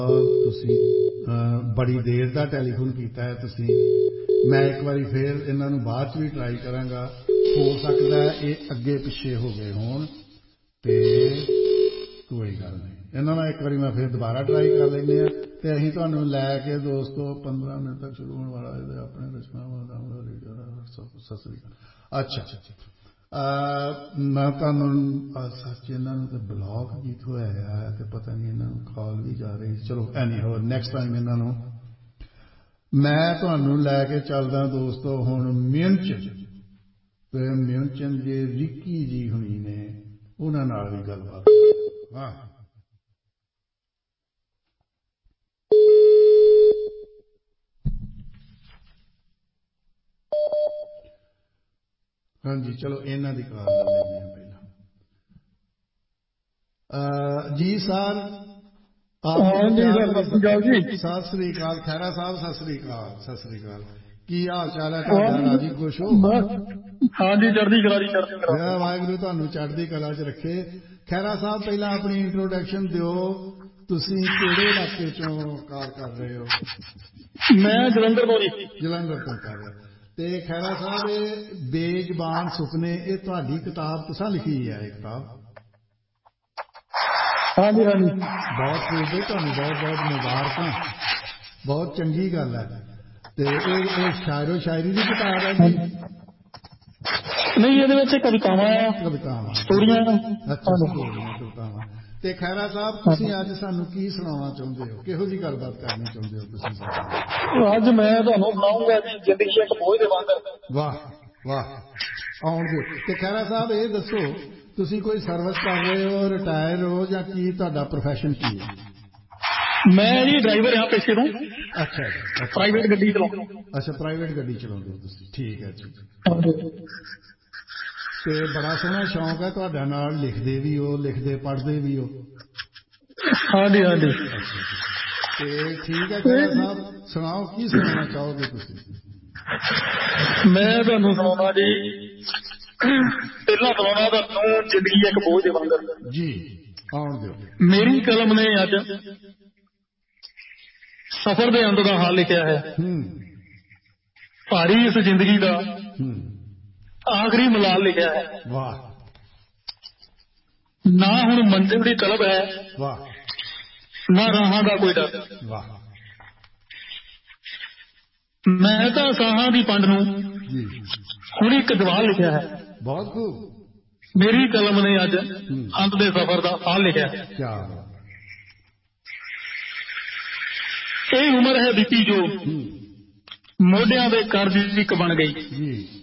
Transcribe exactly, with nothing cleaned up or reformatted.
ਤੁਸੀਂ ਬੜੀ ਦੇਰ ਦਾ ਟੈਲੀਫੋਨ ਕੀਤਾ ਹੈ ਤੁਸੀਂ। ਮੈਂ ਇੱਕ ਵਾਰੀ ਫਿਰ ਇਹਨਾਂ ਨੂੰ ਬਾਅਦ 'ਚ ਵੀ ਟਰਾਈ ਕਰਾਂਗਾ। ਹੋ ਸਕਦਾ ਇਹ ਅੱਗੇ ਪਿੱਛੇ ਹੋ ਗਏ ਹੋਣ ਅਤੇ ਕੋਈ ਗੱਲ ਨਹੀਂ, ਇਹਨਾਂ ਨਾਲ ਇੱਕ ਵਾਰੀ ਮੈਂ ਫਿਰ ਦੁਬਾਰਾ ਟਰਾਈ ਕਰ ਲੈਂਦੇ ਹਾਂ ਅਤੇ ਅਸੀਂ ਤੁਹਾਨੂੰ ਲੈ ਕੇ ਦੋਸਤੋ ਪੰਦਰਾਂ ਮਿੰਟ ਤੱਕ ਸ਼ੁਰੂ ਹੋਣ ਵਾਲਾ ਇਹਦੇ ਆਪਣੇ ਰਚਨਾਵਾਂ ਦਾ ਸਤਿ ਸ਼੍ਰੀ ਅਕਾਲ। ਅੱਛਾ ਮੈਂ ਤੁਹਾਨੂੰ ਸੱਚ ਇਹਨਾਂ ਨੂੰ ਤਾਂ ਬਲੌਕ ਕਿੱਥੋਂ ਹੋਇਆ ਅਤੇ ਪਤਾ ਨਹੀਂ ਇਹਨਾਂ ਨੂੰ ਕਾਲ ਵੀ ਜਾ ਰਹੀ। ਚਲੋ ਐਨੀ ਹੋ ਨੈਕਸਟ ਟਾਈਮ ਇਹਨਾਂ ਨੂੰ ਮੈਂ ਤੁਹਾਨੂੰ ਲੈ ਕੇ ਚੱਲਦਾ ਦੋਸਤੋ ਹੁਣ ਮਿਊਨਚਨ ਅਤੇ ਮਿਊਨਚਨ ਜੇ ਰਿੱਕੀ ਜੀ ਹੁਣੀ ਨੇ ਉਹਨਾਂ ਨਾਲ ਵੀ ਗੱਲਬਾਤ। ਹਾਂ ਹਾਂਜੀ ਚਲੋ ਇਹਨਾਂ ਦੀ ਕਾਲ ਲੈ ਲੈਂਦੇ ਹਾਂ ਪਹਿਲਾਂ। ਜੀ ਸਰ ਸਤਿ ਸ੍ਰੀ ਅਕਾਲ ਖਹਿਰਾ ਸਾਹਿਬ, ਸਤਿ ਸ੍ਰੀ ਅਕਾਲ। ਸਤਿ ਸ੍ਰੀ ਅਕਾਲ, ਕੀ ਹਾਲ ਚਾਲ ਹੈ ਤੁਹਾਡਾ? ਰਾਜੀ ਖੁਸ਼ ਹੋ? ਹਾਂਜੀ ਚੜ੍ਹਦੀ ਕਲਾ ਜੀ, ਚੜ੍ਹਦੀ ਕਲਾ। ਵਾਹਿਗੁਰੂ ਤੁਹਾਨੂੰ ਚੜ੍ਹਦੀ ਕਲਾ 'ਚ ਰੱਖੇ। ਖਹਿਰਾ ਸਾਹਿਬ ਪਹਿਲਾਂ ਆਪਣੀ ਇੰਟਰੋਡਕਸ਼ਨ ਦਿਓ, ਤੁਸੀਂ ਕਿਹੜੇ ਇਲਾਕੇ 'ਚੋਂ ਕਾਲ ਕਰ ਰਹੇ ਹੋ? ਮੈਂ ਜਲੰਧਰ ਤੋਂ ਜੀ। ਜਲੰਧਰ ਤੋਂ ਕਰ ਰਹੇ ਅਤੇ ਖਹਿਰਾ ਸਾਹਿਬ ਇਹ ਬੇਜ਼ਬਾਨ ਸੁਪਨੇ ਇਹ ਤੁਹਾਡੀ ਕਿਤਾਬ ਤੁਸਾਂ ਲਿਖੀ ਹੈ ਇਹ ਕਿਤਾਬ? ਹਾਂਜੀ ਹਾਂਜੀ ਬਹੁਤ ਖੂਬ ਹੈ, ਤੁਹਾਨੂੰ ਬਹੁਤ ਬਹੁਤ ਮੁਬਾਰਕਾਂ, ਬਹੁਤ ਚੰਗੀ ਗੱਲ ਹੈ। ਅਤੇ ਇਹ ਇਹ ਸ਼ਾਇਰੋ ਸ਼ਾਇਰੀ ਦੀ ਕਿਤਾਬ ਹੈ ਜੀ? ਨਹੀਂ ਇਹਦੇ ਵਿੱਚ ਕਵਿਤਾਵਾਂ ਕਵਿਤਾਵਾਂ ਸਟੋਰੀਆਂ। ਅੱਛਾ ਸਟੋਰੀਆਂ ਕਵਿਤਾਵਾਂ। ਅਤੇ ਖਹਿਰਾ ਸਾਹਿਬ ਤੁਸੀਂ ਅੱਜ ਸਾਨੂੰ ਕੀ ਸੁਣਾਉਣਾ ਚਾਹੁੰਦੇ ਹੋ? ਕਿਹੋ ਜਿਹੀ ਗੱਲਬਾਤ ਕਰਨੀ ਚਾਹੁੰਦੇ ਹੋ ਤੁਸੀਂ ਸਾਨੂੰ? ਅੱਜ ਮੈਂ ਤੁਹਾਨੂੰ ਸੁਣਾਊਂਗਾ ਜੀ ਜ਼ਿੰਦਗੀ ਇੱਕ ਬੋਝ ਦੇ ਵਾਂਗਰ। ਵਾਹ ਵਾਹ ਆਉਣ ਦਿਓ। ਅਤੇ ਖਹਿਰਾ ਸਾਹਿਬ ਇਹ ਦੱਸੋ ਤੁਸੀਂ ਕੋਈ ਸਰਵਿਸ ਕਰ ਰਹੇ ਹੋ, ਰਿਟਾਇਰ ਹੋ ਜਾਂ ਕੀ ਤੁਹਾਡਾ ਪ੍ਰੋਫੈਸ਼ਨ ਕੀ ਹੈ? ਮੈਂ ਜੀ ਡਰਾਈਵਰ ਹਾਂ ਪੇਸ਼ੇ ਤੋਂ। ਅੱਛਾ ਜੀ, ਪ੍ਰਾਈਵੇਟ ਗੱਡੀ ਚਲਾਉਂਦਾ। ਅੱਛਾ ਪ੍ਰਾਈਵੇਟ ਗੱਡੀ ਚਲਾਉਂਦੇ ਹੋ ਤੁਸੀਂ, ਠੀਕ ਹੈ ਜੀ। ਅਤੇ ਬੜਾ ਸੋਹਣਾ ਸ਼ੌਂਕ ਹੈ ਤੁਹਾਡਾ, ਨਾਲ ਲਿਖਦੇ ਵੀ ਹੋ, ਲਿਖਦੇ ਪੜ੍ਹਦੇ ਵੀ ਹੋ? ਹਾਂਜੀ ਹਾਂਜੀ। ਅਤੇ ਠੀਕ ਹੈ ਖਹਿਰਾ ਸਾਹਿਬ ਸੁਣਾਓ ਕੀ ਸੁਣਾਉਣਾ ਚਾਹੋਗੇ ਤੁਸੀਂ? ਮੈਂ ਤੁਹਾਨੂੰ ਸੁਣਾਉਣਾ ਜੀ, ਪਹਿਲਾਂ ਸੁਣਾਉਣਾ ਤੁਹਾਨੂੰ ਜ਼ਿੰਦਗੀ ਇੱਕ ਬੋਝ ਦੇ ਵਾਂਗਰ ਜੀ, ਆਉਣ ਦਿਓ। ਮੇਰੀ ਕਲਮ ਨੇ ਅੱਜ ਸਫ਼ਰ ਦੇ ਅੰਤ ਦਾ ਹਾਲ ਲਿਖਿਆ ਹੈ। ਭਾਰੀ ਇਸ ਜ਼ਿੰਦਗੀ ਦਾ ਆਖਰੀ ਮਲਾਲ ਲਿਖਿਆ ਹੈ। ਵਾਹ। ਨਾ ਹੁਣ ਮੰਜ਼ਿਲ ਦੀ ਤਲਬ ਹੈ, ਵਾਹ, ਨਾ ਰਾਹਾਂ ਦਾ ਕੋਈ ਡਰ। ਵਾਹ। ਮੈਂ ਤਾਂ ਸਾਹਾਂ ਦੀ ਪੰਡ ਨੂੰ ਹੁਣ ਇੱਕ ਜਵਾਬ ਲਿਖਿਆ ਹੈ। ਬਹੁਤ ਖੂਬ। ਮੇਰੀ ਕਲਮ ਨੇ ਅੱਜ ਅੰਤ ਦੇ ਸਫ਼ਰ ਦਾ ਹਾਲ ਲਿਖਿਆ ਹੈ। ਕਿਆ ਬਾਤ। ਇਹ ਉਮਰ ਹੈ ਬੀਤੀ ਜੋ ਮੋਢਿਆਂ ਦੇ ਕਰਜ਼ ਇੱਕ ਬਣ ਗਈ।